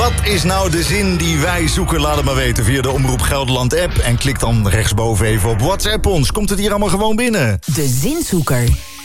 Wat is nou de zin die wij zoeken? Laat het maar weten via de Omroep Gelderland app. En klik dan rechtsboven even op WhatsApp ons. Komt het hier allemaal gewoon binnen? De zinzoeker.